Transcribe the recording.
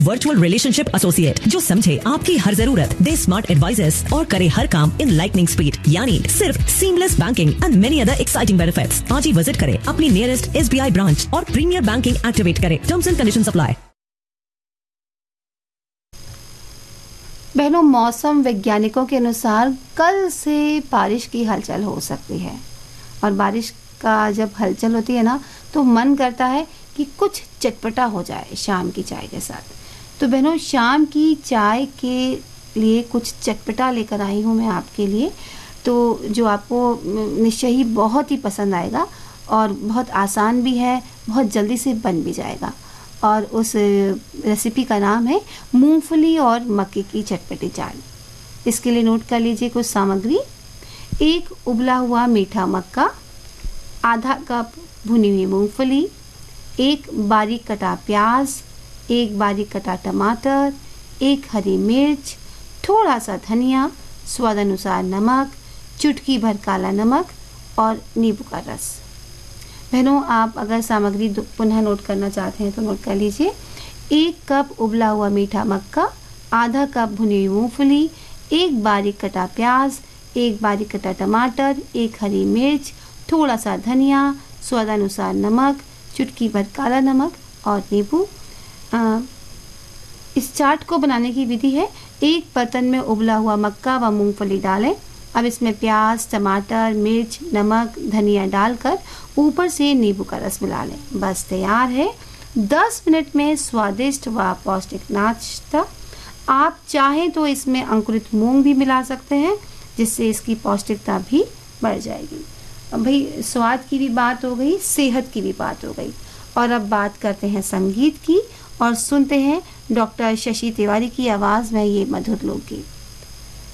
Virtual relationship associate जो समझे आपकी हर जरूरत, दे स्मार्ट एडवाइजर्स और करे हर काम इन लाइटनिंग स्पीड, यानी सिर्फ seamless banking and many other exciting benefits. आज ही विजिट करें अपनी नियरेस्ट SBI ब्रांच और प्रीमियर बैंकिंग एक्टिवेट करें। Terms and conditions apply. बहनों, मौसम वैज्ञानिकों के अनुसार कल से बारिश की हलचल हो सकती है, और बारिश का जब हलचल होती है ना, तो मन करता है कि कुछ चटपटा हो जाए शाम की चाय के साथ। तो बहनों, शाम की चाय के लिए कुछ चटपटा लेकर आई हूँ मैं आपके लिए, तो जो आपको निश्चय ही बहुत ही पसंद आएगा, और बहुत आसान भी है, बहुत जल्दी से बन भी जाएगा। और उस रेसिपी का नाम है मूंगफली और मक्के की चटपटी चाय। इसके लिए नोट कर लीजिए कुछ सामग्री। 1 उबला हुआ मीठा मक्का, आधा कप भुनी हुई मूंगफली, 1 बारीक कटा प्याज, 1 बारीक कटा टमाटर, 1 हरी मिर्च, थोड़ा सा धनिया, स्वाद अनुसार नमक, चुटकी भर काला नमक और नींबू का रस। बहनों, आप अगर सामग्री पुनः नोट करना चाहते हैं तो नोट कर लीजिए। 1 कप उबला हुआ मीठा मक्का, आधा कप भुनी हुई मूंगफली, 1 बारीक कटा प्याज, 1 बारीक कटा टमाटर, 1 हरी मिर्च, थोड़ा सा धनिया, स्वादानुसार नमक, चुटकी भर काला नमक और नींबू। इस चाट को बनाने की विधि है, एक बर्तन में उबला हुआ मक्का व मूंगफली डालें। अब इसमें प्याज, टमाटर, मिर्च, नमक, धनिया डालकर ऊपर से नींबू का रस मिला लें। बस तैयार है 10 मिनट में स्वादिष्ट व पौष्टिक नाश्ता। आप चाहें तो इसमें अंकुरित मूंग भी मिला सकते हैं, जिससे इसकी पौष्टिकता भी बढ़ जाएगी। अब भाई, स्वाद की भी बात हो गई, सेहत की भी बात हो गई, और अब बात करते हैं संगीत की, और सुनते हैं डॉक्टर शशि तिवारी की आवाज़ में ये मधुर लोकगीत।